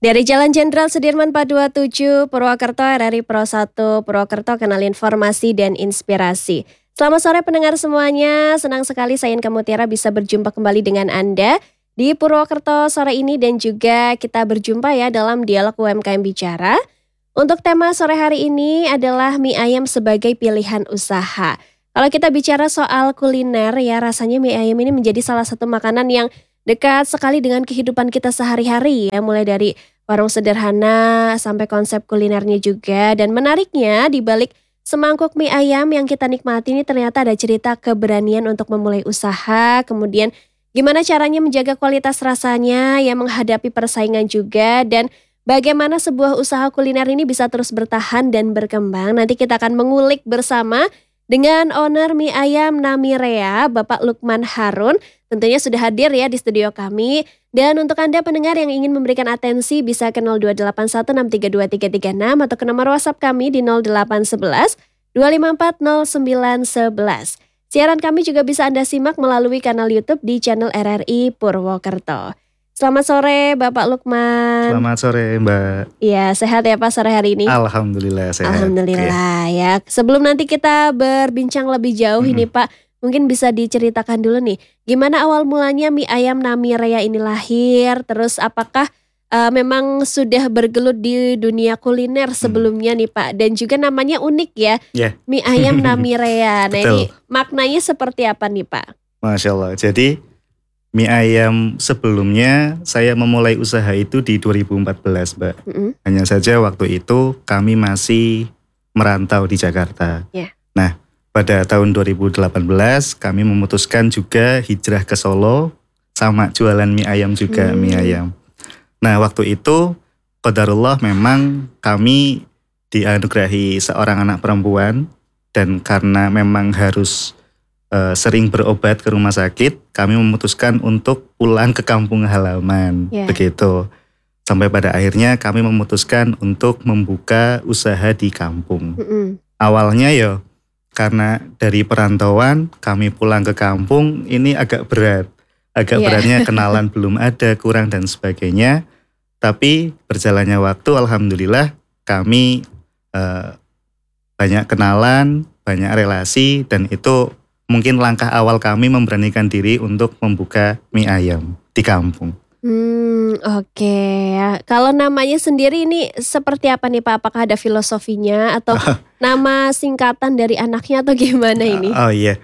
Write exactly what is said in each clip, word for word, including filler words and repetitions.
Dari Jalan Jenderal Sudirman empat dua tujuh, Purwokerto, R R I Pro satu, Purwokerto, kanal informasi dan inspirasi. Selamat sore pendengar semuanya, senang sekali saya Inka Mutiara bisa berjumpa kembali dengan Anda di Purwokerto sore ini dan juga kita berjumpa ya dalam dialog U M K M Bicara. Untuk tema sore hari ini adalah mie ayam sebagai pilihan usaha. Kalau kita bicara soal kuliner ya, rasanya mie ayam ini menjadi salah satu makanan yang dekat sekali dengan kehidupan kita sehari-hari ya, mulai dari warung sederhana sampai konsep kulinernya juga. Dan menariknya di balik semangkuk mie ayam yang kita nikmati ini ternyata ada cerita keberanian untuk memulai usaha, kemudian gimana caranya menjaga kualitas rasanya yang menghadapi persaingan juga, dan bagaimana sebuah usaha kuliner ini bisa terus bertahan dan berkembang. Nanti kita akan mengulik bersama dengan owner mie ayam Namirea, Bapak Lukman Harun. Tentunya sudah hadir ya di studio kami. Dan untuk Anda pendengar yang ingin memberikan atensi bisa ke nol dua delapan satu enam tiga dua tiga tiga enam atau ke nomor WhatsApp kami di nol delapan satu satu dua lima empat nol sembilan satu satu. Siaran kami juga bisa Anda simak melalui kanal YouTube di channel R R I Purwokerto. Selamat sore Bapak Lukman. Selamat sore Mbak. Iya, sehat ya Pak sore hari ini? Alhamdulillah sehat. Alhamdulillah ya. Sebelum nanti kita berbincang lebih jauh mm-hmm. ini Pak, mungkin bisa diceritakan dulu nih, gimana awal mulanya mie ayam Namirea ini lahir, terus apakah uh, memang sudah bergelut di dunia kuliner sebelumnya nih Pak, dan juga namanya unik ya, yeah. Mie ayam Namirea. Nah ini maknanya seperti apa nih Pak? Masya Allah, jadi mie ayam sebelumnya saya memulai usaha itu di dua ribu empat belas Mbak. Mm-hmm. Hanya saja waktu itu kami masih merantau di Jakarta. Yeah. Nah pada tahun dua ribu delapan belas kami memutuskan juga hijrah ke Solo sama jualan mie ayam juga, hmm. mie ayam. Nah waktu itu qadarullah memang kami dianugerahi seorang anak perempuan, dan karena memang harus uh, sering berobat ke rumah sakit, kami memutuskan untuk pulang ke kampung halaman, yeah. begitu. Sampai pada akhirnya kami memutuskan untuk membuka usaha di kampung. Mm-hmm. Awalnya ya karena dari perantauan kami pulang ke kampung ini agak berat. Agak yeah. beratnya kenalan belum ada, kurang dan sebagainya. Tapi berjalannya waktu alhamdulillah kami uh, banyak kenalan, banyak relasi, dan itu mungkin langkah awal kami memberanikan diri untuk membuka mie ayam di kampung. Hmm, oke. Okay. Kalau namanya sendiri ini seperti apa nih Pak? Apakah ada filosofinya atau nama singkatan dari anaknya atau gimana ini? Oh iya.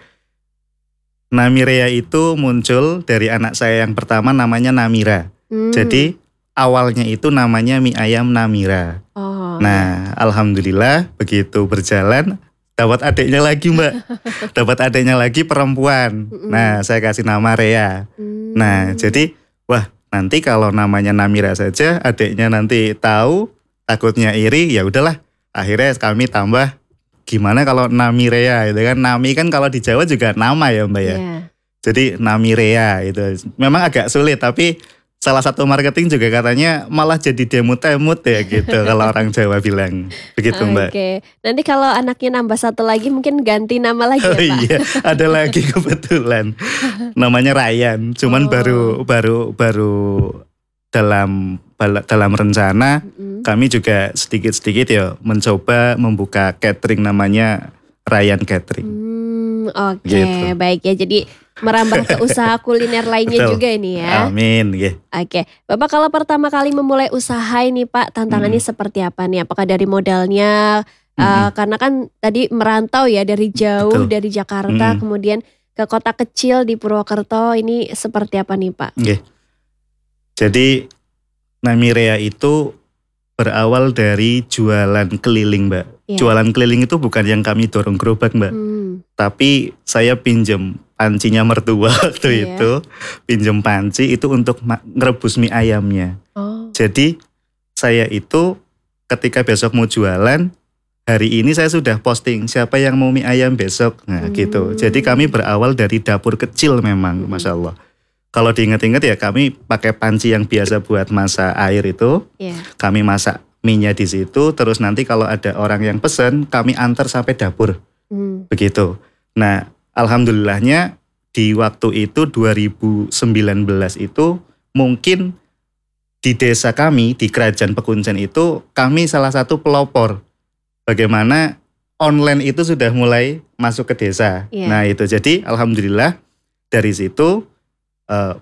Namirea itu muncul dari anak saya yang pertama, namanya Namira. Hmm. Jadi awalnya itu namanya mie ayam Namira. Oh. Nah, alhamdulillah begitu berjalan dapat adiknya lagi Mbak. Dapat adiknya lagi perempuan. Mm-mm. Nah, saya kasih nama Rea. Mm. Nah, jadi wah, nanti kalau namanya Namira saja adiknya nanti tahu, takutnya iri, ya udahlah. Akhirnya kami tambah gimana kalau Namirea itu kan. Nami kan kalau di Jawa juga nama ya Mbak ya. Yeah. Jadi Namirea itu memang agak sulit, tapi salah satu marketing juga katanya malah jadi demut-demut ya gitu kalau orang Jawa bilang. Begitu Mbak. Oke, okay. Nanti kalau anaknya nambah satu lagi mungkin ganti nama lagi ya Pak? Oh iya, ada lagi kebetulan. Namanya Ryan, cuman oh. baru baru baru dalam dalam rencana mm-hmm. kami juga sedikit-sedikit ya mencoba membuka catering namanya Ryan Catering. Hmm, oke, okay. gitu. Baik ya. Jadi merambah ke usaha kuliner lainnya juga ini ya. Amin. Yeah. Oke, Bapak kalau pertama kali memulai usaha ini Pak, tantangannya mm. seperti apa nih? Apakah dari modalnya? Mm. Uh, karena kan tadi merantau ya dari jauh, betul. Dari Jakarta, mm. kemudian ke kota kecil di Purwokerto, ini seperti apa nih Pak? Yeah. Jadi Namirea itu berawal dari jualan keliling Mbak. Yeah. Jualan keliling itu bukan yang kami dorong gerobak Mbak. Mm. Tapi saya pinjam pancinya mertua waktu yeah. itu, pinjem panci itu untuk ngerebus mie ayamnya. Oh. Jadi saya itu ketika besok mau jualan, hari ini saya sudah posting siapa yang mau mie ayam besok, nah hmm. gitu. Jadi kami berawal dari dapur kecil memang, hmm. Masya Allah. Kalau diingat-ingat ya kami pakai panci yang biasa buat masak air itu, yeah. kami masak mie-nya di situ, terus nanti kalau ada orang yang pesen, kami antar sampai dapur, hmm. begitu. Nah, alhamdulillahnya di waktu itu dua ribu sembilan belas itu mungkin di desa kami, di Kerajaan Pekuncen itu, kami salah satu pelopor bagaimana online itu sudah mulai masuk ke desa. Iya. Nah itu, jadi alhamdulillah dari situ eh,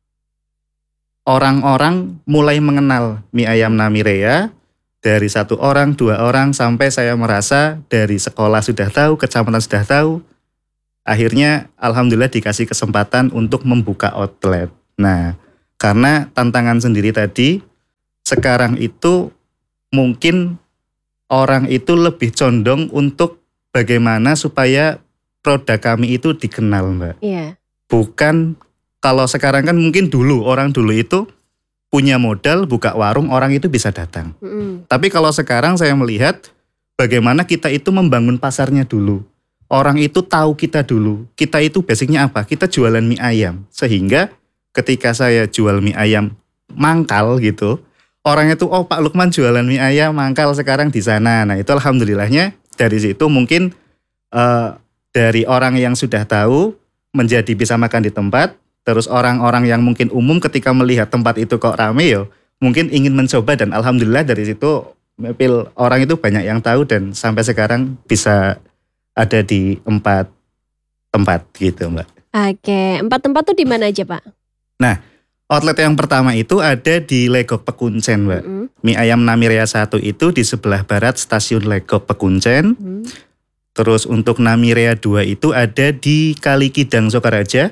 orang-orang mulai mengenal mie ayam Namirea. Dari satu orang, dua orang, sampai saya merasa dari sekolah sudah tahu, kecamatan sudah tahu. Akhirnya alhamdulillah dikasih kesempatan untuk membuka outlet. Nah, karena tantangan sendiri tadi, sekarang itu mungkin orang itu lebih condong untuk bagaimana supaya produk kami itu dikenal, Mbak. Iya. Bukan, kalau sekarang kan mungkin dulu, orang dulu itu punya modal, buka warung, orang itu bisa datang. Mm-mm. Tapi kalau sekarang saya melihat bagaimana kita itu membangun pasarnya dulu. Orang itu tahu kita dulu. Kita itu basicnya apa? Kita jualan mie ayam. Sehingga ketika saya jual mie ayam mangkal gitu, orang itu, oh Pak Lukman jualan mie ayam mangkal sekarang di sana. Nah itu alhamdulillahnya dari situ mungkin uh, dari orang yang sudah tahu menjadi bisa makan di tempat. Terus orang-orang yang mungkin umum ketika melihat tempat itu kok rame yo, mungkin ingin mencoba, dan alhamdulillah dari situ Mepil orang itu banyak yang tahu dan sampai sekarang bisa ada di empat tempat gitu, Mbak. Oke, empat tempat tuh di mana aja, Pak? Nah, outlet yang pertama itu ada di Legok Pekuncen, Mbak. Mm-hmm. Mie ayam Namirea satu itu di sebelah barat stasiun Legok Pekuncen. Mm-hmm. Terus untuk Namirea dua itu ada di Kalikidang Sokaraja.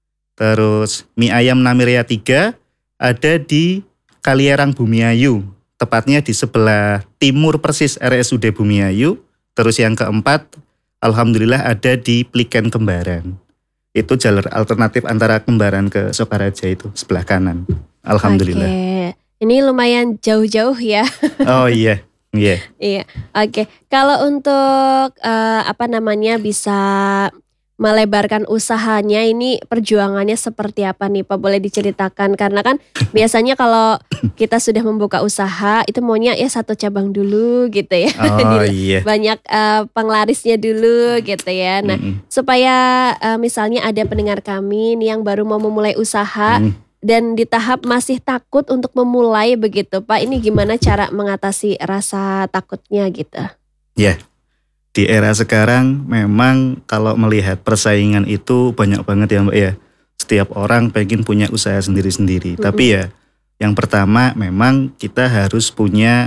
Terus mie ayam Namirea tiga ada di Kalierang Bumiayu, tepatnya di sebelah timur persis R S U D Bumiayu. Terus yang keempat, alhamdulillah ada di Pliken Kembaran. Itu jalur alternatif antara Kembaran ke Sokaraja itu, sebelah kanan. Alhamdulillah. Oke, ini lumayan jauh-jauh ya. Oh iya, iya. Iya, oke. Kalau untuk uh, apa namanya bisa melebarkan usahanya, ini perjuangannya seperti apa nih Pak? Boleh diceritakan? Karena kan biasanya kalau kita sudah membuka usaha itu maunya ya satu cabang dulu gitu ya. Oh iya. Banyak uh, penglarisnya dulu gitu ya. Nah, mm-hmm. supaya uh, misalnya ada pendengar kami nih yang baru mau memulai usaha mm. dan di tahap masih takut untuk memulai begitu Pak. Ini gimana cara mengatasi rasa takutnya gitu? Ya. Yeah. Di era sekarang memang kalau melihat persaingan itu banyak banget ya Mbak ya. Setiap orang pengen punya usaha sendiri-sendiri. Mm-hmm. Tapi ya yang pertama memang kita harus punya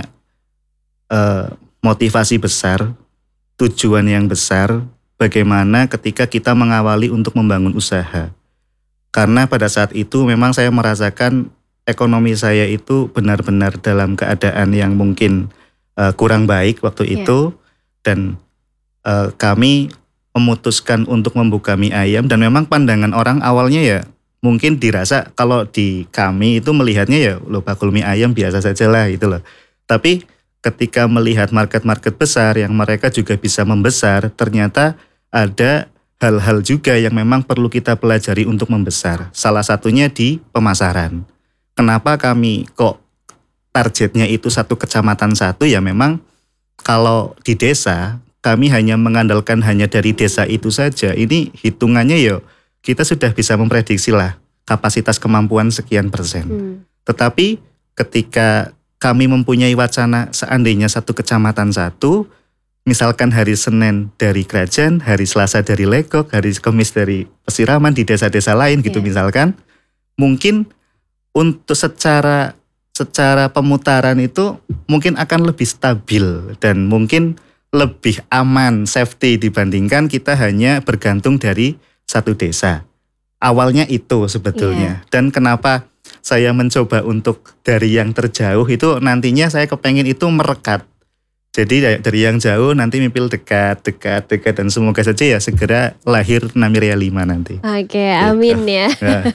uh, motivasi besar, tujuan yang besar bagaimana ketika kita mengawali untuk membangun usaha. Karena pada saat itu memang saya merasakan ekonomi saya itu benar-benar dalam keadaan yang mungkin uh, kurang baik waktu yeah. itu. Dan Uh, kami memutuskan untuk membuka mie ayam, dan memang pandangan orang awalnya ya mungkin dirasa kalau di kami itu melihatnya ya lo bakul mie ayam biasa saja lah gitu loh. Tapi ketika melihat market-market besar yang mereka juga bisa membesar, ternyata ada hal-hal juga yang memang perlu kita pelajari untuk membesar. Salah satunya di pemasaran. Kenapa kami kok targetnya itu satu kecamatan satu, ya memang kalau di desa kami hanya mengandalkan hanya dari desa itu saja. Ini hitungannya ya kita sudah bisa memprediksi lah kapasitas kemampuan sekian persen. Hmm. Tetapi ketika kami mempunyai wacana seandainya satu kecamatan satu, misalkan hari Senin dari Kerajaan, hari Selasa dari Legok, hari Kamis dari Pesiraman di desa-desa lain gitu yeah. misalkan, mungkin untuk secara secara pemutaran itu mungkin akan lebih stabil dan mungkin lebih aman, safety dibandingkan kita hanya bergantung dari satu desa. Awalnya itu sebetulnya. Yeah. Dan kenapa saya mencoba untuk dari yang terjauh itu nantinya saya kepengen itu merekat. Jadi dari yang jauh nanti mimpi dekat, dekat, dekat, dan semoga saja ya segera lahir Namirea lima nanti. Oke, okay, amin ya.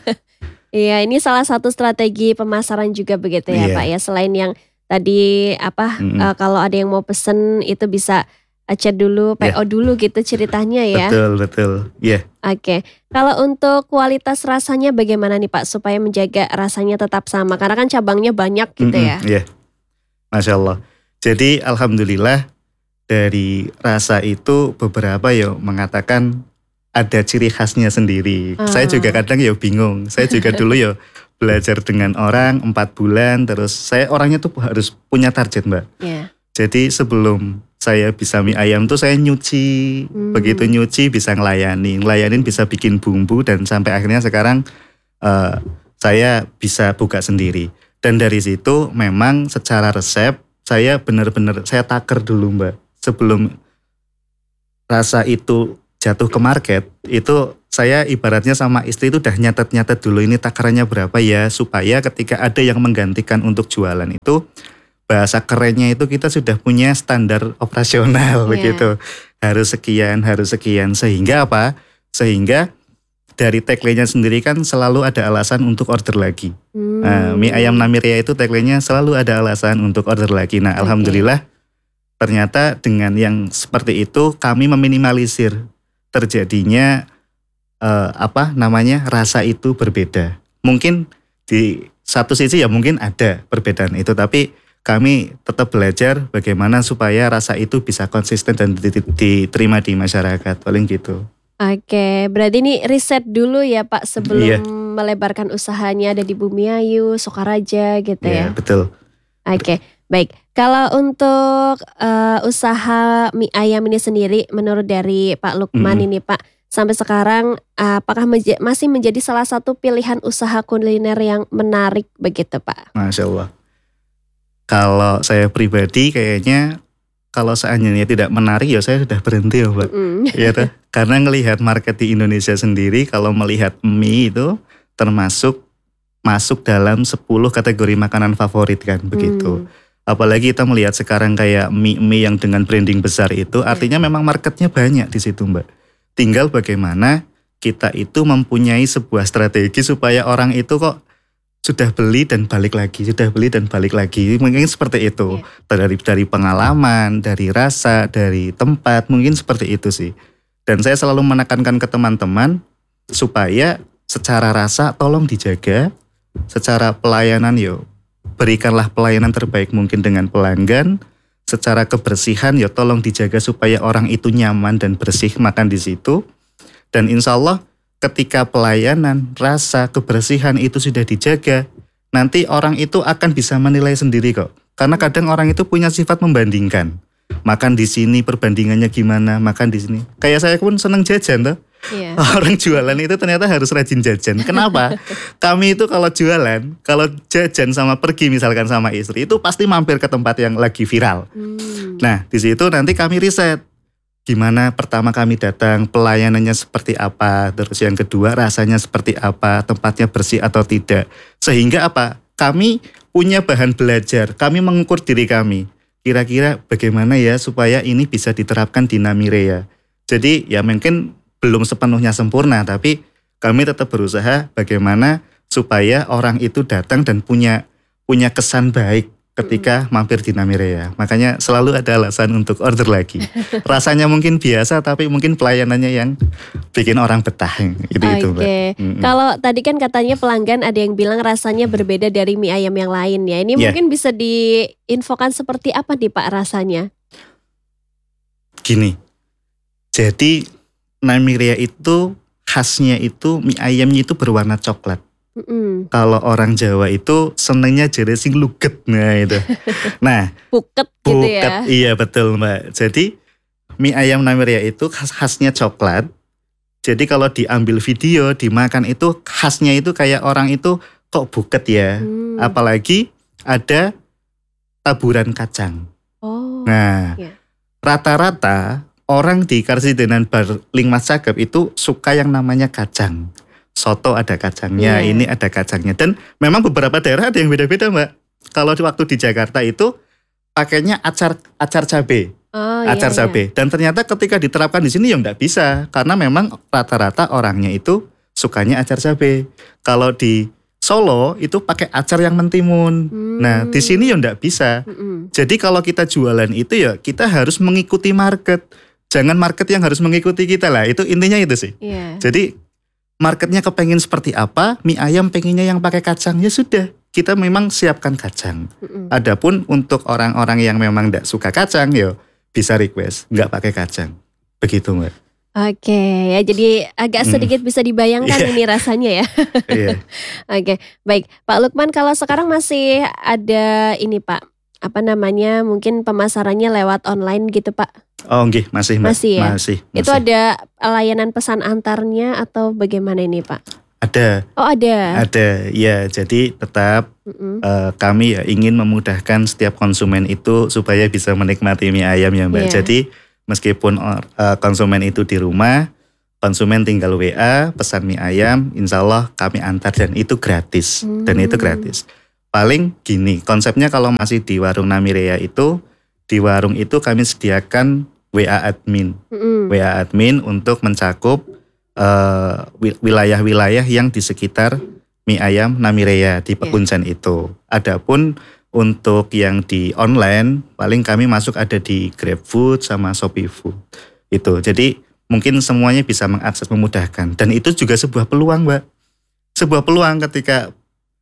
Iya, ini salah satu strategi pemasaran juga begitu ya yeah. Pak ya. Selain yang tadi apa mm-hmm. uh, kalau ada yang mau pesen itu bisa chat dulu, P O yeah. dulu gitu ceritanya ya. Betul, betul. Iya. Yeah. Oke. Okay. Kalau untuk kualitas rasanya bagaimana nih Pak supaya menjaga rasanya tetap sama? Karena kan cabangnya banyak gitu mm-hmm. ya. Iya. Yeah. Masya Allah. Jadi alhamdulillah dari rasa itu beberapa ya mengatakan ada ciri khasnya sendiri. Oh. Saya juga kadang ya bingung. Saya juga dulu ya belajar dengan orang empat bulan, terus saya orangnya tuh harus punya target Mbak. Yeah. Jadi sebelum saya bisa mie ayam tuh saya nyuci, hmm. begitu nyuci bisa ngelayani, ngelayanin bisa bikin bumbu dan sampai akhirnya sekarang uh, saya bisa buka sendiri. Dan dari situ memang secara resep saya benar-benar saya taker dulu Mbak. Sebelum rasa itu jatuh ke market, itu saya ibaratnya sama istri itu udah nyatet-nyatet dulu ini takarannya berapa ya, supaya ketika ada yang menggantikan untuk jualan itu, bahasa kerennya itu kita sudah punya standar operasional yeah. begitu. Harus sekian, harus sekian. Sehingga apa? Sehingga dari tagline-nya sendiri kan selalu ada alasan untuk order lagi. Hmm. Nah, mie ayam Namiria itu tagline-nya selalu ada alasan untuk order lagi. Nah, okay. Alhamdulillah ternyata dengan yang seperti itu kami meminimalisir terjadinya eh, apa namanya rasa itu berbeda. Mungkin di satu sisi ya mungkin ada perbedaan itu, tapi kami tetap belajar bagaimana supaya rasa itu bisa konsisten dan diterima di masyarakat, paling gitu. Oke, berarti ini riset dulu ya Pak sebelum iya. melebarkan usahanya, ada di Bumiayu, Sokaraja gitu ya? Iya, betul. Oke, baik. Kalau untuk uh, usaha mie ayam ini sendiri, menurut dari Pak Lukman mm-hmm. ini Pak, sampai sekarang uh, apakah menja- masih menjadi salah satu pilihan usaha kuliner yang menarik begitu Pak? Masya Allah. Kalau saya pribadi kayaknya kalau seandainya tidak menarik ya saya sudah berhenti ya Mbak. Mm. Ya, karena ngelihat market di Indonesia sendiri, kalau melihat mie itu termasuk masuk dalam sepuluh kategori makanan favorit kan begitu. Mm. Apalagi kita melihat sekarang kayak mie-mie yang dengan branding besar itu artinya yeah. memang marketnya banyak di situ Mbak. Tinggal bagaimana kita itu mempunyai sebuah strategi supaya orang itu kok sudah beli dan balik lagi, sudah beli dan balik lagi. Mungkin seperti itu. Yeah. Dari dari pengalaman, dari rasa, dari tempat, mungkin seperti itu sih. Dan saya selalu menekankan ke teman-teman supaya secara rasa tolong dijaga, secara pelayanan yo berikanlah pelayanan terbaik mungkin dengan pelanggan, secara kebersihan ya tolong dijaga supaya orang itu nyaman dan bersih makan di situ. Dan insya Allah ketika pelayanan, rasa, kebersihan itu sudah dijaga, nanti orang itu akan bisa menilai sendiri kok. Karena kadang orang itu punya sifat membandingkan. Makan di sini perbandingannya gimana, makan di sini. Kayak saya pun seneng jajan tuh. Yeah. Orang jualan itu ternyata harus rajin jajan. Kenapa? Kami itu kalau jualan, kalau jajan sama pergi misalkan sama istri, itu pasti mampir ke tempat yang lagi viral. Hmm. Nah, di situ nanti kami riset. Gimana pertama kami datang, pelayanannya seperti apa, terus yang kedua rasanya seperti apa, tempatnya bersih atau tidak. Sehingga apa? Kami punya bahan belajar, kami mengukur diri kami. Kira-kira bagaimana ya supaya ini bisa diterapkan di Namiria. Jadi ya mungkin belum sepenuhnya sempurna, tapi kami tetap berusaha bagaimana supaya orang itu datang dan punya punya kesan baik ketika mampir di Namiria. Makanya selalu ada alasan untuk order lagi. Rasanya mungkin biasa tapi mungkin pelayanannya yang bikin orang betah. Itu Oke. itu, Mbak. Mm-hmm. Kalau tadi kan katanya pelanggan ada yang bilang rasanya berbeda dari mie ayam yang lain ya. Ini yeah. mungkin bisa diinfokan seperti apa nih Pak rasanya? Gini. Jadi Namiria itu khasnya itu mie ayamnya itu berwarna coklat. Mm-mm. Kalau orang Jawa itu senengnya jadi sing luget, nah itu. Nah, buket gitu ya. Iya betul Mbak. Jadi mie ayam Namiria itu khas khasnya coklat. Jadi kalau diambil video dimakan itu khasnya itu kayak orang itu kok buket ya. Hmm. Apalagi ada taburan kacang. Oh. Nah, yeah. rata-rata orang di Karsidenan Barlingmas Cakep itu suka yang namanya kacang. Soto ada kacangnya, yeah. ini ada kacangnya. Dan memang beberapa daerah ada yang beda-beda Mbak. Kalau waktu di Jakarta itu pakainya acar acar cabe, oh, acar iya, cabe. Iya. Dan ternyata ketika diterapkan di sini ya nggak bisa, karena memang rata-rata orangnya itu sukanya acar cabe. Kalau di Solo itu pakai acar yang mentimun. Hmm. Nah di sini ya nggak bisa. Hmm. Jadi kalau kita jualan itu ya kita harus mengikuti market. Jangan market yang harus mengikuti kita lah. Itu intinya itu sih. Yeah. Jadi marketnya kepengen seperti apa, mie ayam pengennya yang pakai kacang, ya sudah. Kita memang siapkan kacang. Mm-mm. Adapun untuk orang-orang yang memang tidak suka kacang, ya bisa request nggak pakai kacang. Begitu Mbak. Oke, ya jadi agak Hmm. sedikit bisa dibayangkan Iya. ini rasanya ya. Iya. Oke, baik. Pak Lukman, kalau sekarang masih ada ini Pak, apa namanya, mungkin pemasarannya lewat online gitu Pak? Oh nggih, masih Mbak, Masih ya? masih Itu masih. ada layanan pesan antarnya atau bagaimana ini Pak? Ada, Oh ada? ada. Ya, jadi tetap Mhm. eh, kami ya ingin memudahkan setiap konsumen itu supaya bisa menikmati mie ayam ya Mbak. Iya. Jadi meskipun or- eh, konsumen itu di rumah, konsumen tinggal W A, pesan mie ayam, insya Allah kami antar dan itu gratis. Dan itu Hmm. gratis. Paling gini, konsepnya kalau masih di warung Namirea itu, di warung itu kami sediakan W A admin. Mhm. W A admin untuk mencakup eh, wi- wilayah-wilayah yang di sekitar mie ayam Namirea di Pekunjan itu. Adapun untuk yang di online, paling kami masuk ada di GrabFood sama Shopee Food. Itu. Jadi mungkin semuanya bisa mengakses, memudahkan. Dan itu juga sebuah peluang, Mbak. Sebuah peluang ketika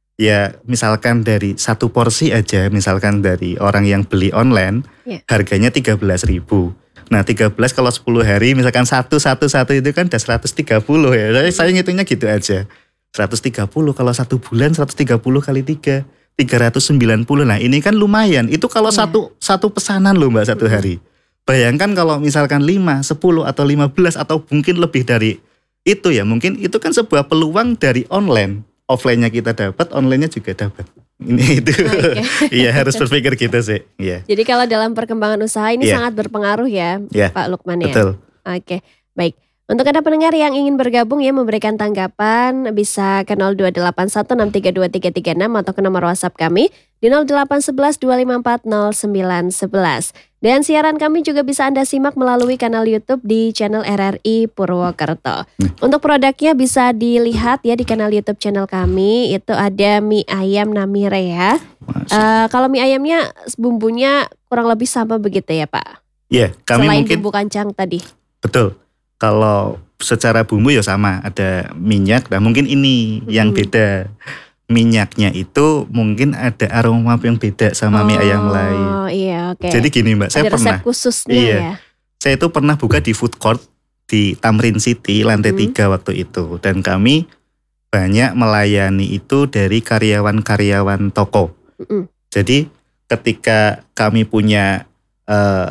ya misalkan dari satu porsi aja, misalkan dari orang yang beli online, Ya. harganya tiga belas ribu. Nah tiga belas kalau sepuluh hari, misalkan satu, satu, satu itu kan udah seratus tiga puluh ya. Jadi saya ngitungnya gitu aja. seratus tiga puluh kalau satu bulan seratus tiga puluh kali tiga, tiga ratus sembilan puluh. Nah ini kan lumayan. Itu kalau Iya. satu satu pesanan loh Mbak satu Mhm. hari. Bayangkan kalau misalkan lima, sepuluh atau lima belas atau mungkin lebih dari itu ya. Mungkin itu kan sebuah peluang dari online. Offline-nya kita dapat, online-nya juga dapat. Ini itu. Oke. Iya harus berpikir gitu sih. Iya. Jadi kalau dalam perkembangan usaha ini Iya. sangat berpengaruh ya Iya, Pak Lukman ya? betul. Oke, baik. Untuk Anda pendengar yang ingin bergabung ya memberikan tanggapan bisa ke nol dua delapan satu enam tiga dua tiga tiga enam atau ke nomor WhatsApp kami di nol delapan satu satu dua lima empat nol sembilan satu satu. Dan siaran kami juga bisa Anda simak melalui kanal YouTube di channel R R I Purwokerto. Untuk produknya bisa dilihat ya di kanal YouTube channel kami, itu ada mie ayam Namirea. Masya. Eh, kalau mie ayamnya bumbunya kurang lebih sama begitu ya Pak? Iya, kami Selain mungkin bumbu kacang tadi. betul. Kalau secara bumbu ya sama, ada minyak. Nah mungkin ini yang Mm-mm. beda. Minyaknya itu mungkin ada aroma yang beda sama mie ayam lain. Oh iya oke. Jadi gini Mbak, saya Ada resep pernah, khususnya Iya. ya. saya itu pernah buka di food court di Tamrin City lantai Mhm. tiga waktu itu. Dan kami banyak melayani itu dari karyawan-karyawan toko. Mm-mm. Jadi ketika kami punya, eh,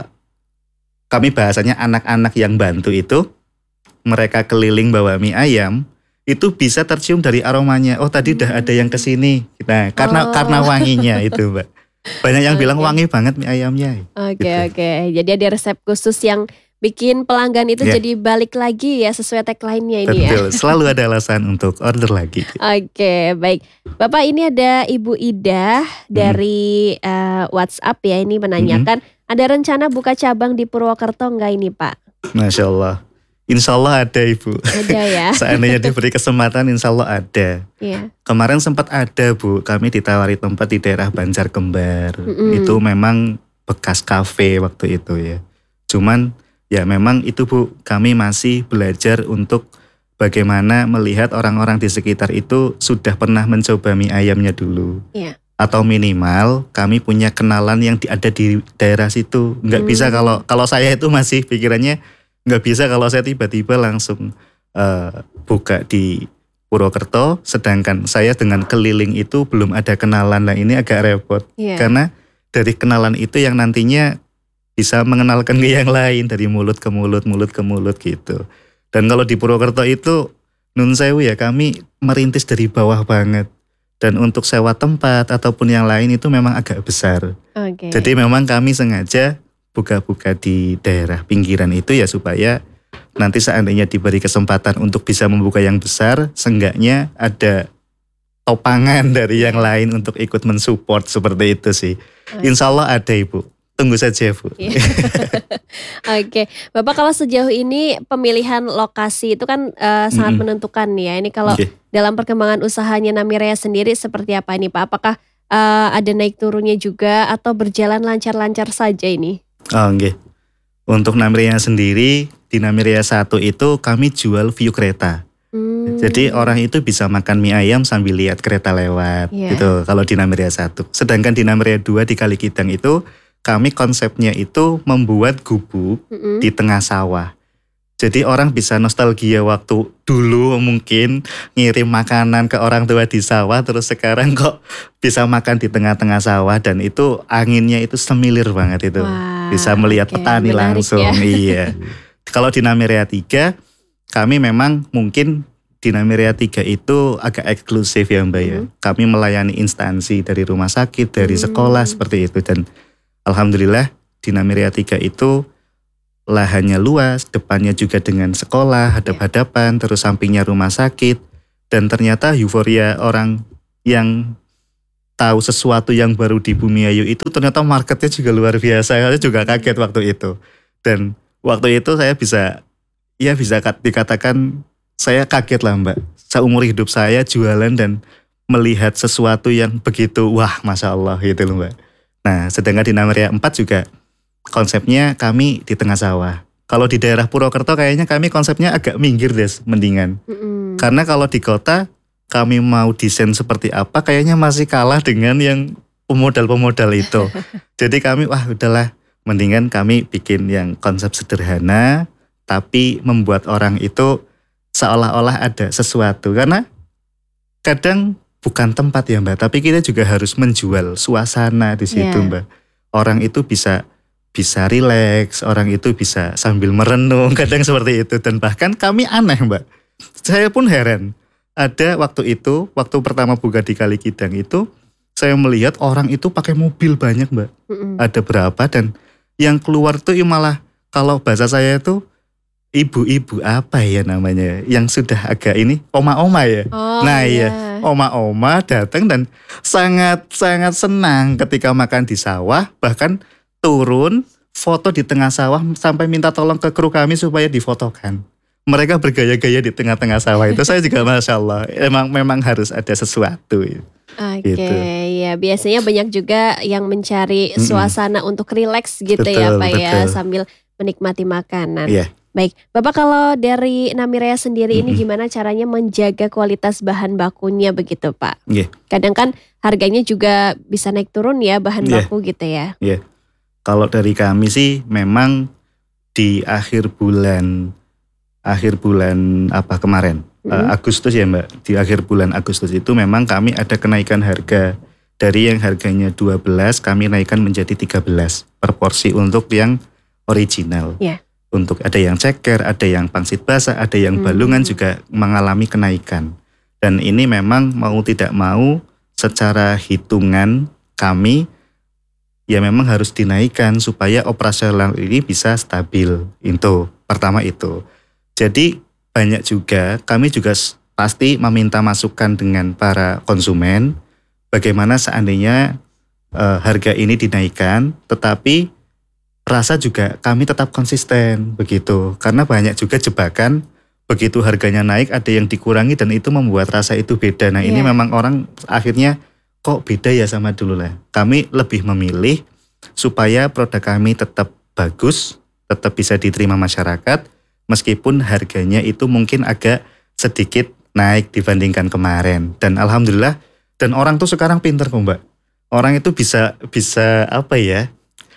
kami bahasanya anak-anak yang bantu itu, mereka keliling bawa mie ayam, itu bisa tercium dari aromanya. Oh tadi udah ada yang kesini. Nah karena Oh. karena wanginya itu Mbak. Banyak yang bilang Oke. wangi banget mie ayamnya. Oke Gitu. oke. Jadi ada resep khusus yang bikin pelanggan itu Ya. jadi balik lagi ya sesuai tagline-nya ini ya. Betul, selalu ada alasan untuk order lagi. Oke baik. Bapak ini ada Ibu Ida dari eh, WhatsApp ya ini menanyakan ada rencana buka cabang di Purwokerto enggak ini Pak? Masya Allah. Insya Allah ada Ibu. Ada ya. Seandainya diberi kesempatan insya Allah ada. Iya. Kemarin sempat ada Bu, kami ditawari tempat di daerah Banjar Kembar. Mm-mm. Itu memang bekas kafe waktu itu ya. Cuman ya memang itu Bu, kami masih belajar untuk bagaimana melihat orang-orang di sekitar itu sudah pernah mencoba mie ayamnya dulu. Iya. Atau minimal kami punya kenalan yang di- ada di daerah situ. Nggak Hmm. bisa kalau kalau saya itu masih pikirannya nggak bisa kalau saya tiba-tiba langsung eh, buka di Purwokerto, sedangkan saya dengan keliling itu belum ada kenalan. Nah ini agak repot. Iya. Karena dari kenalan itu yang nantinya bisa mengenalkan ke yang lain dari mulut ke mulut, mulut ke mulut gitu. Dan kalau di Purwokerto itu nun sewu ya kami merintis dari bawah banget. Dan untuk sewa tempat ataupun yang lain itu memang agak besar. Oke. Jadi memang kami sengaja buka-buka di daerah pinggiran itu ya supaya nanti seandainya diberi kesempatan untuk bisa membuka yang besar, seenggaknya ada topangan dari yang lain untuk ikut mensupport seperti itu sih. Insya Allah ada Ibu. Tunggu saja Bu. Iya. Oke, Bapak kalau sejauh ini pemilihan lokasi itu kan eh, sangat Mm-mm. menentukan nih ya. Ini kalau Oke. dalam perkembangan usahanya Namirea sendiri seperti apa ini Pak? Apakah eh, ada naik turunnya juga atau berjalan lancar-lancar saja ini? Oh nggih. Untuk Namirea sendiri, di Namirea satu itu kami jual view kereta. Hmm. Jadi orang itu bisa makan mie ayam sambil lihat kereta lewat Iya. gitu kalau di Namirea satu. Sedangkan di Namirea dua di Kalikidang itu kami konsepnya itu membuat gubuk Mm-mm. di tengah sawah. Jadi orang bisa nostalgia waktu dulu mungkin ngirim makanan ke orang tua di sawah, terus sekarang kok bisa makan di tengah-tengah sawah, dan itu anginnya itu semilir banget itu. Wah, Bisa melihat oke, petani menarik langsung. ya. Iya. Kalau di Namirea tiga, kami memang mungkin di Namirea tiga itu agak eksklusif ya Mbak ya. Mhm. Kami melayani instansi dari rumah sakit, dari Hmm. sekolah seperti itu, dan alhamdulillah di Namirea tiga itu lahannya luas, depannya juga dengan sekolah, hadap-hadapan, terus sampingnya rumah sakit. Dan ternyata euforia orang yang tahu sesuatu yang baru di Bumiayu itu ternyata marketnya juga luar biasa. Saya juga kaget waktu itu. Dan waktu itu saya bisa, ya bisa dikatakan saya kaget lah Mbak. Seumur hidup saya jualan dan melihat sesuatu yang begitu, wah Masya Allah gitu loh Mbak. Nah sedangkan di Namirea empat juga konsepnya kami di tengah sawah. Kalau di daerah Purwokerto kayaknya kami konsepnya agak minggir deh mendingan. Mm-mm. Karena kalau di kota kami mau desain seperti apa kayaknya masih kalah dengan yang pemodal-pemodal itu. Jadi kami wah udahlah mendingan kami bikin yang konsep sederhana tapi membuat orang itu seolah-olah ada sesuatu. Karena kadang bukan tempat ya Mbak, tapi kita juga harus menjual suasana di situ Yeah. Mbak. Orang itu bisa bisa rileks, orang itu bisa sambil merenung, kadang seperti itu. Dan bahkan kami aneh Mbak, saya pun heran. Ada waktu itu, waktu pertama buka di Kali Kidang itu, saya melihat orang itu pakai mobil banyak Mbak. Mm-mm. Ada berapa, dan yang keluar tuh malah kalau bahasa saya itu ibu-ibu apa ya namanya, yang sudah agak ini, oma-oma ya. Oh, Nah iya. iya, oma-oma datang dan sangat-sangat senang ketika makan di sawah, bahkan turun foto di tengah sawah sampai minta tolong ke kru kami supaya difotokan. Mereka bergaya-gaya di tengah-tengah sawah itu, saya juga Masya Allah, emang memang harus ada sesuatu. Oke, Gitu. ya biasanya banyak juga yang mencari Mm-mm. suasana untuk rileks gitu ya Betul, Pak ya, betul. sambil menikmati makanan. Iya. Baik, Bapak kalau dari Namirea sendiri ini Mm-mm. gimana caranya menjaga kualitas bahan bakunya begitu Pak? Iya. Kadang kan harganya juga bisa naik turun ya bahan Iya. baku gitu ya. Kalau dari kami sih memang di akhir bulan akhir bulan apa kemarin Mm-mm. eh, Agustus ya Mbak, di akhir bulan Agustus itu memang kami ada kenaikan harga dari yang harganya dua belas kami naikkan menjadi tiga belas per porsi untuk yang original. Iya. Untuk ada yang ceker, ada yang pangsit basah, ada yang Hmm. balungan juga mengalami kenaikan. Dan ini memang mau tidak mau secara hitungan kami ya memang harus dinaikkan supaya operasional ini bisa stabil. Itu pertama itu. Jadi banyak juga kami juga s- pasti meminta masukan dengan para konsumen bagaimana seandainya eh, harga ini dinaikkan, tetapi rasa juga kami tetap konsisten begitu. Karena banyak juga jebakan begitu harganya naik ada yang dikurangi dan itu membuat rasa itu beda. Nah ini Iya. memang orang akhirnya kok beda ya sama dulu lah. Kami lebih memilih supaya produk kami tetap bagus, tetap bisa diterima masyarakat, meskipun harganya itu mungkin agak sedikit naik dibandingkan kemarin. Dan alhamdulillah, dan orang tuh sekarang pinter kok Mbak. Orang itu bisa bisa apa ya,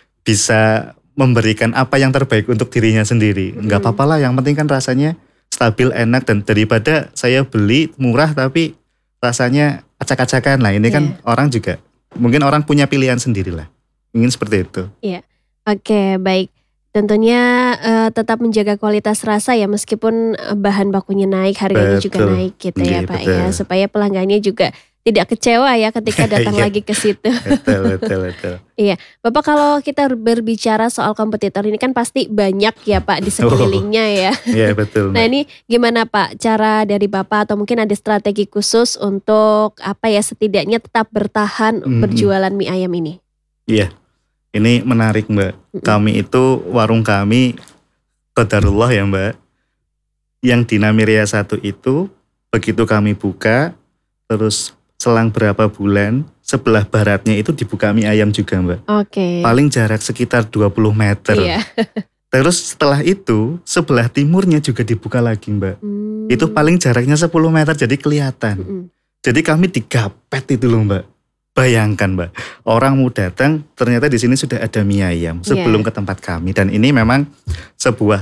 bisa memberikan apa yang terbaik untuk dirinya sendiri. Enggak Mm. apa-apa lah, yang penting kan rasanya stabil, enak, dan daripada saya beli murah tapi rasanya acak-acakan lah. Ini kan orang juga, mungkin orang punya pilihan sendiri lah. Ingin seperti itu. Oke, baik. Tentunya eh, tetap menjaga kualitas rasa ya meskipun eh, bahan bakunya naik, harganya juga Betul. naik gitu ya Iya, Pak betul. ya, supaya pelanggannya juga tidak kecewa ya ketika datang Iya. lagi ke situ. Betul, betul, betul. Bapak kalau kita berbicara soal kompetitor ini kan pasti banyak ya Pak di sekelilingnya ya. Iya betul Nah Mbak. ini gimana Pak cara dari Bapak atau mungkin ada strategi khusus untuk apa ya setidaknya tetap bertahan Mm-mm. berjualan mie ayam ini? Iya, ini menarik Mbak. Mm-mm. Kami itu, warung kami, qadarullah ya Mbak, yang di Namirea satu itu, begitu kami buka, terus selang berapa bulan, sebelah baratnya itu dibuka mie ayam juga Mbak. Oke. Paling jarak sekitar dua puluh meter. Iya. Terus setelah itu, sebelah timurnya juga dibuka lagi Mbak. Hmm. Itu paling jaraknya sepuluh meter, jadi kelihatan. Mm-mm. Jadi kami digapet itu loh Mbak. Bayangkan Mbak, orang mau datang ternyata di sini sudah ada mie ayam sebelum ke tempat kami. Dan ini memang sebuah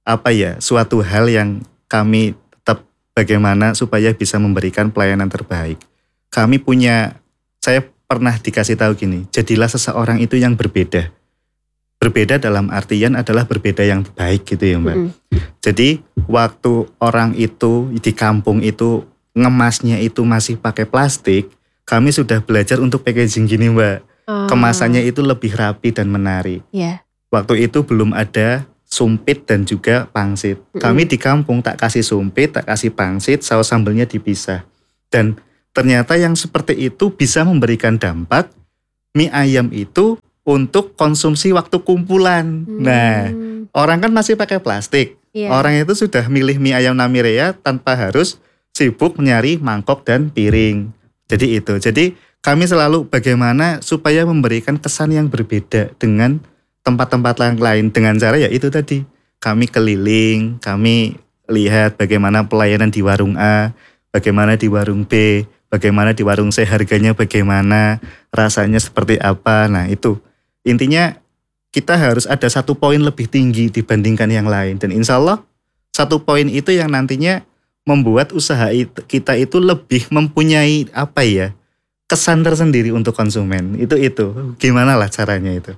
apa ya, suatu hal yang kami tetap bagaimana supaya bisa memberikan pelayanan terbaik. Kami punya, saya pernah dikasih tahu gini, jadilah seseorang itu yang berbeda. Berbeda dalam artian adalah berbeda yang baik gitu ya Mbak. Mm-hmm. Jadi waktu orang itu di kampung itu ngemasnya itu masih pakai plastik, kami sudah belajar untuk packaging gini Mbak. Oh. Kemasannya itu lebih rapi dan menarik. Yeah. Waktu itu belum ada sumpit dan juga pangsit. Mm-hmm. Kami di kampung tak kasih sumpit, tak kasih pangsit, saus sambelnya dipisah. Dan ternyata yang seperti itu bisa memberikan dampak mie ayam itu untuk konsumsi waktu kumpulan. Hmm. Nah, orang kan masih pakai plastik. Yeah. Orang itu sudah milih mie ayam Namirea tanpa harus sibuk mencari mangkok dan piring. Jadi itu. Jadi kami selalu bagaimana supaya memberikan kesan yang berbeda dengan tempat-tempat lain. Dengan cara ya itu tadi. Kami keliling, kami lihat bagaimana pelayanan di warung A, bagaimana di warung B, bagaimana di warung C harganya bagaimana, rasanya seperti apa. Nah itu. Intinya kita harus ada satu poin lebih tinggi dibandingkan yang lain. Dan insya Allah satu poin itu yang nantinya membuat usaha itu, kita itu lebih mempunyai apa ya, kesan tersendiri untuk konsumen. Itu itu gimana lah caranya itu.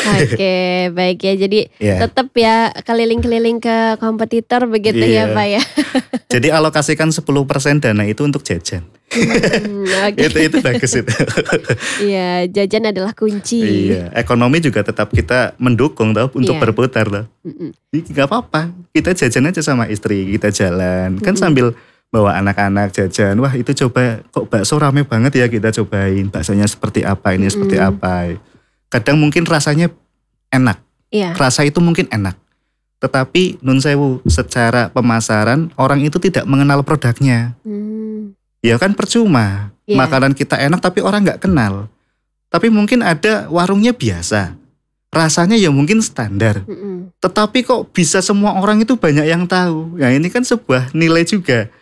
Oke, baik ya. Jadi yeah. tetap ya keliling-keliling ke kompetitor begitu yeah. ya Pak ya. Jadi alokasikan sepuluh persen dana itu untuk jajan. Hmm, okay. itu itu bagus itu. Iya, jajan adalah kunci. Iya, ekonomi juga tetap kita mendukung tau untuk yeah. berputar tau. Jadi gak apa-apa, kita jajan aja sama istri, kita jalan. Kan mm-mm. sambil bawa anak-anak jajan. Wah itu coba, kok bakso rame banget ya, kita cobain. Baksonya seperti apa, ini mm-mm. seperti apa. Kadang mungkin rasanya enak, yeah. rasa itu mungkin enak. Tetapi nun sewu, secara pemasaran orang itu tidak mengenal produknya. Mm. Ya kan percuma, yeah. makanan kita enak tapi orang gak kenal. Tapi mungkin ada warungnya biasa, rasanya ya mungkin standar. Mm-mm. Tetapi kok bisa semua orang itu banyak yang tahu. Nah ini kan sebuah nilai juga.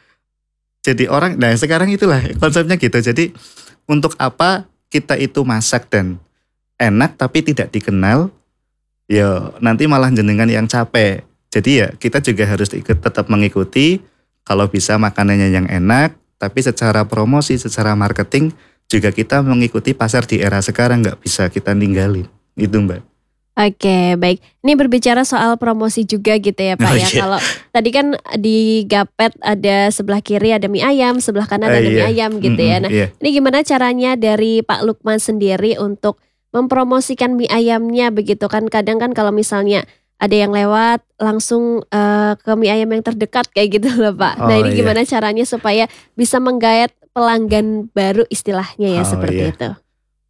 Jadi orang, nah sekarang itulah konsepnya gitu. Jadi untuk apa kita itu masak dan enak tapi tidak dikenal, ya nanti malah jenengan yang capek. Jadi ya kita juga harus ikut, tetap mengikuti. Kalau bisa makanannya yang enak, tapi secara promosi, secara marketing juga kita mengikuti pasar di era sekarang, nggak bisa kita ninggalin. Itu Mbak. Oke, baik. Ini berbicara soal promosi juga gitu ya Pak oh, ya. Iya. Kalau tadi kan di Gapet ada sebelah kiri ada mie ayam, sebelah kanan uh, ada iya. mie ayam gitu mm-hmm, ya. Nah, iya. ini gimana caranya dari Pak Lukman sendiri untuk mempromosikan mie ayamnya begitu kan? Kadang kan kalau misalnya ada yang lewat langsung uh, ke mie ayam yang terdekat kayak gitu loh Pak. Oh, nah ini iya. gimana caranya supaya bisa menggayat pelanggan baru istilahnya ya oh, seperti iya. itu.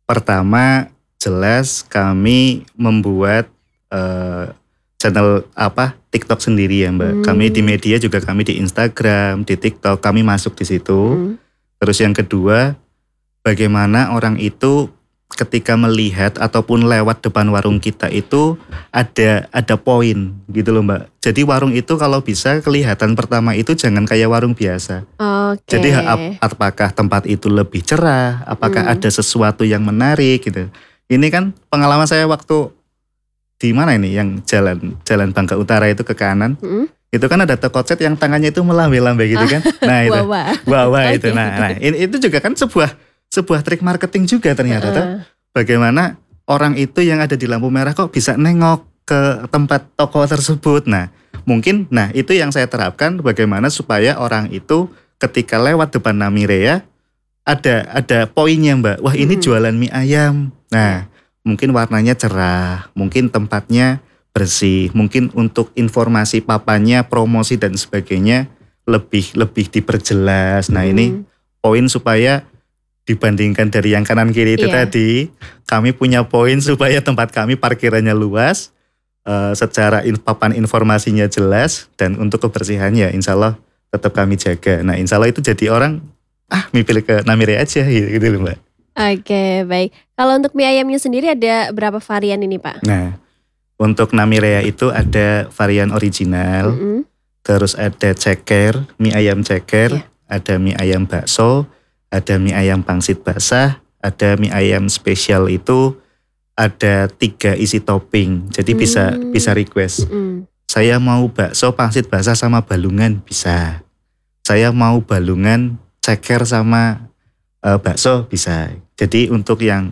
Pertama jelas kami membuat uh, channel apa TikTok sendiri ya Mbak. Hmm. Kami di media juga, kami di Instagram, di TikTok kami masuk di situ. Hmm. Terus yang kedua bagaimana orang itu ketika melihat ataupun lewat depan warung kita itu ada ada poin gitu loh Mbak. Jadi warung itu kalau bisa kelihatan pertama itu jangan kayak warung biasa. Okay. Jadi apakah tempat itu lebih cerah, apakah hmm. ada sesuatu yang menarik gitu. Ini kan pengalaman saya waktu di mana ini yang jalan jalan Bangka Utara itu ke kanan. Hmm. Itu kan ada toko cat yang tangannya itu melambai-lambai gitu kan. Nah itu. Wawa itu. Nah, nah itu juga kan sebuah sebuah trik marketing juga ternyata. Uh. Bagaimana orang itu yang ada di lampu merah kok bisa nengok ke tempat toko tersebut. Nah mungkin, nah itu yang saya terapkan bagaimana supaya orang itu ketika lewat depan Namirea ada ada poinnya Mbak. Wah ini hmm. jualan mie ayam. Nah mungkin warnanya cerah, mungkin tempatnya bersih, mungkin untuk informasi papannya, promosi dan sebagainya lebih lebih diperjelas. Nah hmm. ini poin supaya dibandingkan dari yang kanan kiri itu yeah. tadi, kami punya poin supaya tempat kami parkirannya luas, uh, secara in, papan informasinya jelas, dan untuk kebersihannya insya Allah tetap kami jaga. Nah insya Allah itu jadi orang, ah mie pilih ke Namirea aja gitu, gitu loh Mbak. Oke okay, baik. Kalau untuk mie ayamnya sendiri ada berapa varian ini Pak? Nah untuk Namirea itu ada varian original, mm-hmm. terus ada ceker, mie ayam ceker, yeah. ada mie ayam bakso, ada mie ayam pangsit basah, ada mie ayam spesial itu ada tiga isi topping. Jadi hmm. bisa bisa request. Hmm. Saya mau bakso pangsit basah sama balungan bisa. Saya mau balungan ceker sama uh, bakso bisa. Jadi untuk yang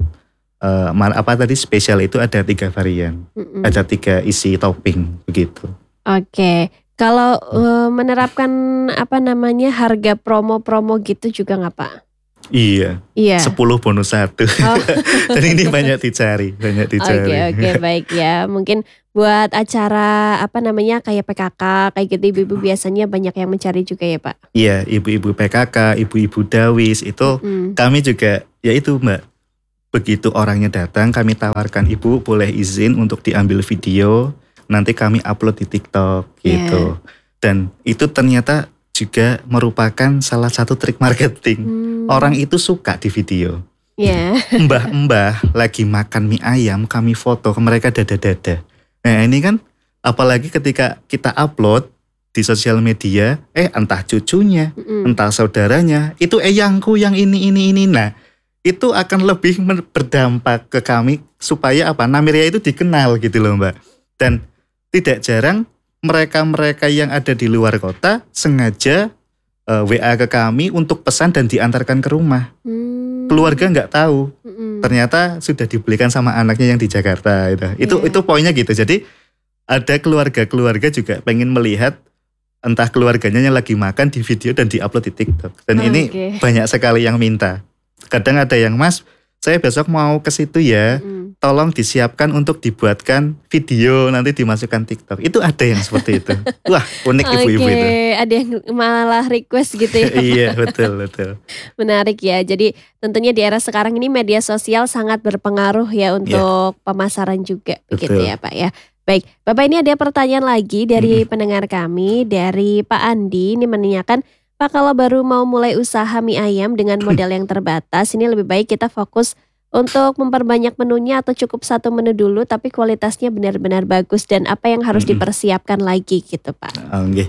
uh, apa tadi spesial itu ada tiga varian. Mm-mm. Ada tiga isi topping begitu. Oke. Kalau uh, menerapkan apa namanya harga promo-promo gitu juga nggak Pak? Iya, iya. sepuluh bonus satu. Oh. Dan ini banyak dicari, banyak dicari. Oke, oke, baik ya. Mungkin buat acara apa namanya kayak P K K kayak gitu ibu-ibu biasanya banyak yang mencari juga ya Pak? Iya, ibu-ibu P K K, ibu-ibu dawis itu mm-hmm. kami juga ya itu Mbak. Begitu orangnya datang kami tawarkan ibu boleh izin untuk diambil video, nanti kami upload di TikTok gitu. Yeah. Dan itu ternyata juga merupakan salah satu trik marketing. Hmm. Orang itu suka di video. Yeah. Mbah-mbah lagi makan mie ayam, kami foto, mereka dada-dada. Nah ini kan apalagi ketika kita upload di sosial media, eh entah cucunya, mm. entah saudaranya, itu eyangku yang ini, ini, ini. Nah itu akan lebih berdampak ke kami supaya apa, Namiria itu dikenal gitu loh Mbak. Dan tidak jarang mereka-mereka yang ada di luar kota sengaja uh, W A ke kami untuk pesan dan diantarkan ke rumah. Hmm. Keluarga nggak tahu, hmm. ternyata sudah dibelikan sama anaknya yang di Jakarta. Gitu. Yeah. Itu itu poinnya gitu. Jadi ada keluarga-keluarga juga pengen melihat entah keluarganya yang lagi makan di video dan diupload di TikTok. Dan oh, ini okay. banyak sekali yang minta. Kadang ada yang Mas, saya besok mau ke situ ya. Hmm. Tolong disiapkan untuk dibuatkan video nanti dimasukkan TikTok. Itu ada yang seperti itu. Wah, unik okay, ibu-ibu itu. Ada yang malah request gitu ya. Iya, betul, betul. Menarik ya. Jadi tentunya di era sekarang ini media sosial sangat berpengaruh ya untuk yeah. pemasaran juga. Begitu ya Pak ya. Baik, Bapak ini ada pertanyaan lagi dari mm-hmm. pendengar kami, dari Pak Andi. Ini menanyakan, Pak kalau baru mau mulai usaha mie ayam dengan modal yang terbatas, ini lebih baik kita fokus untuk memperbanyak menunya atau cukup satu menu dulu tapi kualitasnya benar-benar bagus dan apa yang harus mm-hmm. dipersiapkan lagi gitu Pak? Oke, okay.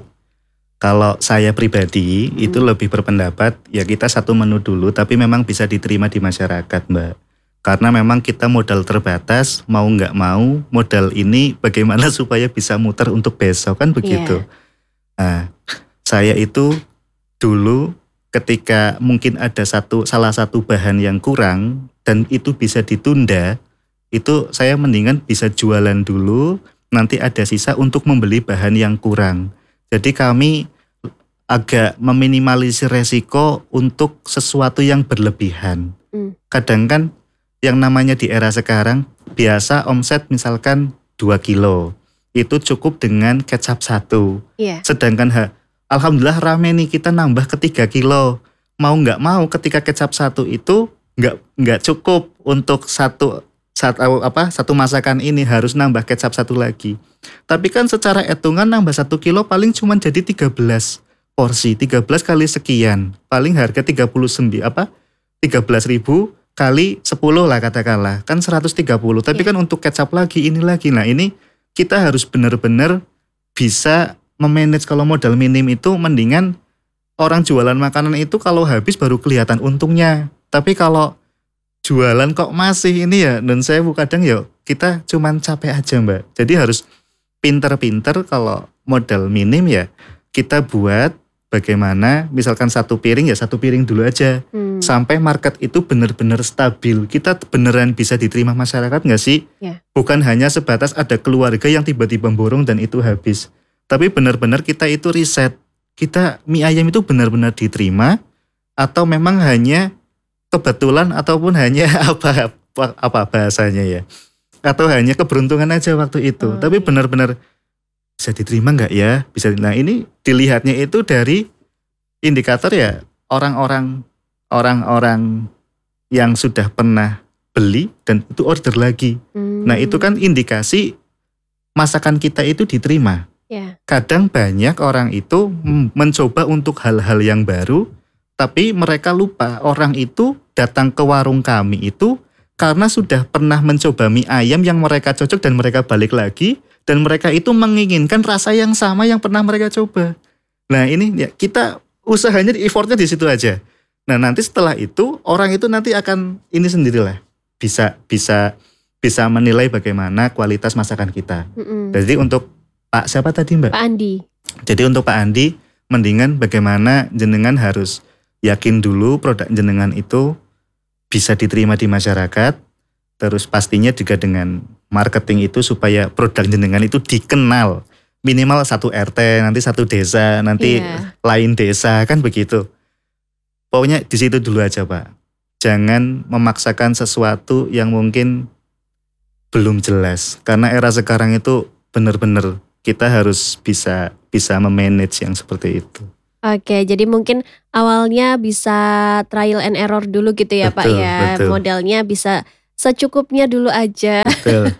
Kalau saya pribadi mm. itu lebih berpendapat ya kita satu menu dulu tapi memang bisa diterima di masyarakat Mbak. Karena memang kita modal terbatas, mau nggak mau modal ini bagaimana supaya bisa muter untuk besok kan begitu. Yeah. Nah, saya itu dulu ketika mungkin ada satu salah satu bahan yang kurang dan itu bisa ditunda, itu saya mendingan bisa jualan dulu, nanti ada sisa untuk membeli bahan yang kurang. Jadi kami agak meminimalisir resiko untuk sesuatu yang berlebihan. Mm. Kadang kan yang namanya di era sekarang, biasa omset misalkan dua kilo, itu cukup dengan kecap satu. Yeah. Sedangkan ha, alhamdulillah rame nih kita nambah ke tiga kilo. Mau gak mau ketika kecap satu itu nggak nggak cukup untuk satu satu apa satu masakan ini harus nambah kecap satu lagi. Tapi kan secara hitungan nambah satu kilo paling cuma jadi tiga belas porsi, tiga belas kali sekian, paling harga tiga puluh sembilan apa tiga belas ribu kali sepuluh lah katakanlah kan seratus tiga puluh. Tapi yeah. kan untuk kecap lagi ini lagi, nah ini kita harus benar-benar bisa memanage. Kalau modal minim itu mendingan orang jualan makanan itu kalau habis baru kelihatan untungnya. Tapi kalau jualan kok masih ini ya, dan saya kadang ya kita cuman capek aja Mbak. Jadi harus pinter-pinter kalau modal minim ya kita buat bagaimana misalkan satu piring ya satu piring dulu aja. Hmm. Sampai market itu benar-benar stabil. Kita beneran bisa diterima masyarakat gak sih? Yeah. Bukan hanya sebatas ada keluarga yang tiba-tiba borong dan itu habis. Tapi benar-benar kita itu riset. Kita mie ayam itu benar-benar diterima atau memang hanya kebetulan ataupun hanya apa apa bahasanya ya, atau hanya keberuntungan aja waktu itu. Oh, tapi iya. benar-benar bisa diterima nggak ya? Bisa. Nah ini dilihatnya itu dari indikator ya orang-orang orang-orang yang sudah pernah beli dan itu order lagi. Hmm. Nah itu kan indikasi masakan kita itu diterima. Yeah. Kadang banyak orang itu mencoba untuk hal-hal yang baru. Tapi mereka lupa orang itu datang ke warung kami itu karena sudah pernah mencoba mie ayam yang mereka cocok dan mereka balik lagi. Dan mereka itu menginginkan rasa yang sama yang pernah mereka coba. Nah ini ya kita usahanya, effortnya di situ aja. Nah nanti setelah itu orang itu nanti akan ini sendirilah. Bisa bisa bisa menilai bagaimana kualitas masakan kita. Mm-mm. Jadi untuk Pak siapa tadi Mbak? Pak Andi. Jadi untuk Pak Andi, mendingan bagaimana jenengan harus yakin dulu produk jenengan itu bisa diterima di masyarakat. Terus pastinya juga dengan marketing itu supaya produk jenengan itu dikenal. Minimal satu R T, nanti satu desa, nanti yeah. lain desa, kan begitu. Pokoknya di situ dulu aja Pak. Jangan memaksakan sesuatu yang mungkin belum jelas. Karena era sekarang itu benar-benar kita harus bisa bisa memanage yang seperti itu. Oke, jadi mungkin awalnya bisa trial and error dulu gitu ya betul, Pak ya. Betul. Modalnya bisa secukupnya dulu aja. Betul.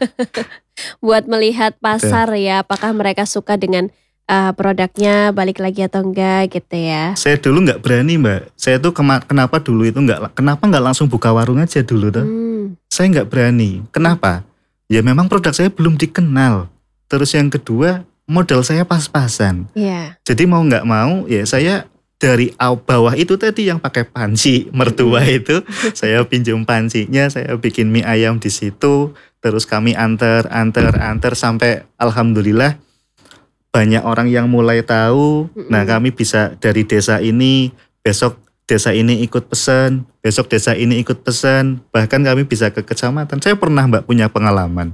Buat melihat pasar betul. Ya, apakah mereka suka dengan uh, produknya, balik lagi atau enggak gitu ya. Saya dulu nggak berani Mbak. Saya tuh kema- kenapa dulu itu nggak, kenapa nggak langsung buka warung aja dulu tuh? Hmm. Saya nggak berani. Kenapa? Ya memang produk saya belum dikenal. Terus yang kedua, modal saya pas-pasan. Yeah. Jadi mau nggak mau, ya saya dari bawah itu tadi yang pakai panci mertua itu, saya pinjam pancinya, saya bikin mie ayam di situ. Terus kami antar, antar, antar sampai alhamdulillah banyak orang yang mulai tahu. Mm-hmm. Nah kami bisa dari desa ini, besok desa ini ikut pesan, besok desa ini ikut pesan. Bahkan kami bisa ke kecamatan. Saya pernah Mbak punya pengalaman.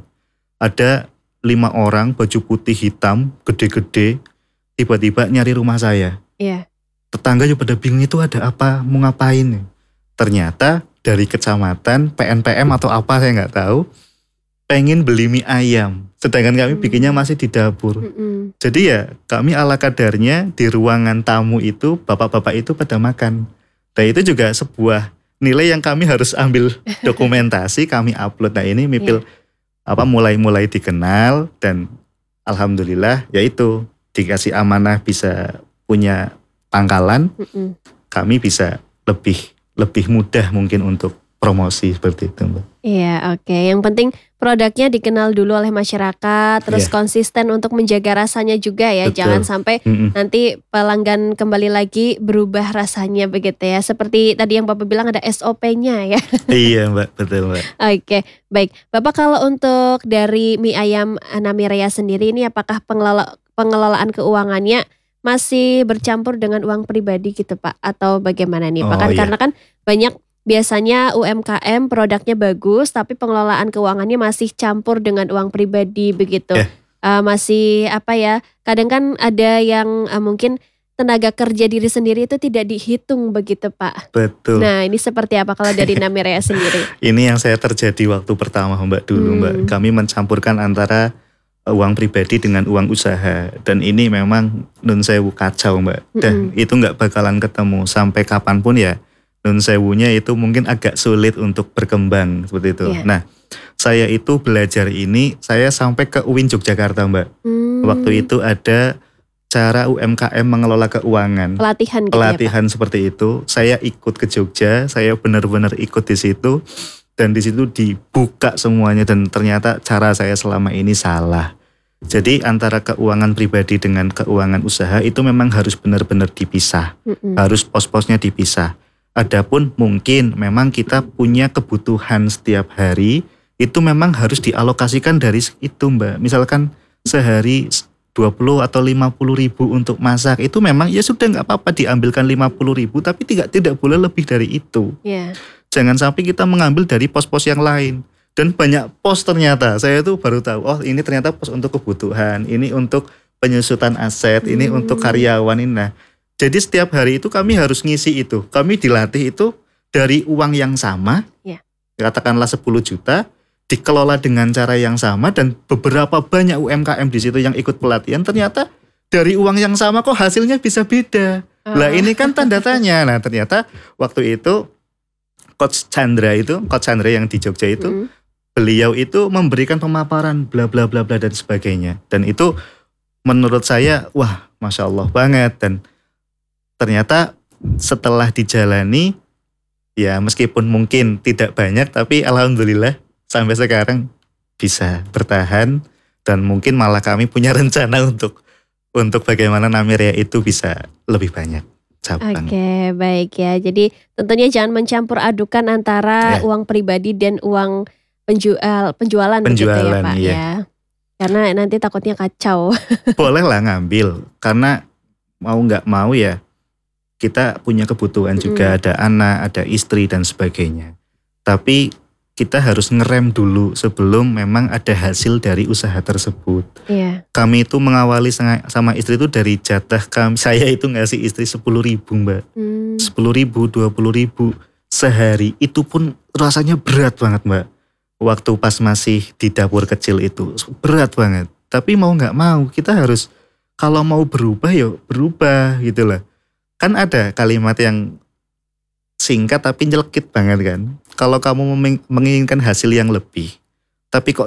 Ada lima orang baju putih hitam, gede-gede, tiba-tiba nyari rumah saya. Iya. Tetangga juga pada bingung itu ada apa, mau ngapain. Ternyata dari kecamatan, P N P M atau apa saya nggak tahu, pengen beli mie ayam. Sedangkan kami hmm. bikinnya masih di dapur. Hmm. Jadi ya kami ala kadarnya di ruangan tamu itu, bapak-bapak itu pada makan. Dan itu juga sebuah nilai yang kami harus ambil dokumentasi, kami upload. Nah ini Mipil yeah. apa mulai-mulai dikenal dan alhamdulillah yaitu dikasih amanah bisa punya pangkalan, mm-mm. kami bisa lebih lebih mudah mungkin untuk promosi seperti itu Mbak. Iya oke, okay. Yang penting produknya dikenal dulu oleh masyarakat, terus yeah. konsisten untuk menjaga rasanya juga ya. Betul. Jangan sampai mm-mm. nanti pelanggan kembali lagi berubah rasanya begitu ya. Seperti tadi yang Bapak bilang ada S O P-nya ya. Iya Mbak, betul Mbak. Oke, okay. Baik. Bapak kalau untuk dari mie ayam Namirea sendiri ini apakah pengelola, pengelolaan keuangannya masih bercampur dengan uang pribadi gitu Pak? Atau bagaimana nih Pak? Oh, kan iya. Karena kan banyak biasanya U M K M produknya bagus tapi pengelolaan keuangannya masih campur dengan uang pribadi begitu. Eh. Uh, masih apa ya, kadang kan ada yang uh, mungkin tenaga kerja diri sendiri itu tidak dihitung begitu Pak. Betul. Nah ini seperti apa kalau dari Namirea sendiri? Ini yang saya terjadi waktu pertama Mbak dulu hmm. Mbak. Kami mencampurkan antara uang pribadi dengan uang usaha dan ini memang nun sewu kacau Mbak. Dan hmm. itu gak bakalan ketemu sampai kapanpun ya. Nun sewunya itu mungkin agak sulit untuk berkembang seperti itu. Yeah. Nah, saya itu belajar ini, saya sampai ke U I N Yogyakarta Mbak. Hmm. Waktu itu ada cara U M K M mengelola keuangan. Pelatihan gitu Pelatihan ya, Pak? Seperti itu. Saya ikut ke Jogja, saya benar-benar ikut di situ. Dan di situ dibuka semuanya dan ternyata cara saya selama ini salah. Jadi antara keuangan pribadi dengan keuangan usaha itu memang harus benar-benar dipisah. Mm-mm. Harus pos-posnya dipisah. Adapun mungkin memang kita punya kebutuhan setiap hari itu memang harus dialokasikan dari itu Mbak. Misalkan sehari dua puluh atau lima puluh ribu untuk masak itu memang ya sudah gak apa-apa diambilkan lima puluh ribu tapi tidak tidak boleh lebih dari itu. Yeah. Jangan sampai kita mengambil dari pos-pos yang lain. Dan banyak pos ternyata, saya tuh baru tahu, oh ini ternyata pos untuk kebutuhan, ini untuk penyusutan aset, hmm. ini untuk karyawan ini. Nah, jadi setiap hari itu kami harus ngisi itu. Kami dilatih itu dari uang yang sama, yeah. katakanlah sepuluh juta, dikelola dengan cara yang sama dan beberapa banyak U M K M di situ yang ikut pelatihan ternyata dari uang yang sama kok hasilnya bisa beda. Oh. Lah ini kan tanda tanya. Nah ternyata waktu itu Coach Chandra itu, Coach Chandra yang di Jogja itu, mm. beliau itu memberikan pemaparan bla bla bla bla dan sebagainya. Dan itu menurut saya wah Masya Allah banget. Dan ternyata setelah dijalani ya meskipun mungkin tidak banyak tapi alhamdulillah sampai sekarang bisa bertahan. Dan mungkin malah kami punya rencana untuk untuk bagaimana Namirea itu bisa lebih banyak. Oke okay, baik ya. Jadi tentunya jangan mencampur adukan antara yeah. uang pribadi dan uang penjual penjualan, penjualan begitu ya Pak iya. ya. Karena nanti takutnya kacau. Boleh lah ngambil, karena mau nggak mau ya kita punya kebutuhan juga, Mm. ada anak, ada istri dan sebagainya. Tapi kita harus ngerem dulu sebelum memang ada hasil dari usaha tersebut. Iya. Kami itu mengawali sama istri itu dari jatah kami, saya itu ngasih istri sepuluh ribu mbak. Hmm. sepuluh ribu, dua puluh ribu sehari, itu pun rasanya berat banget mbak. Waktu pas masih di dapur kecil itu berat banget. Tapi mau gak mau kita harus, kalau mau berubah ya berubah gitu lah. Kan ada kalimat yang singkat tapi nyelekit banget kan. Kalau kamu menginginkan hasil yang lebih, tapi kok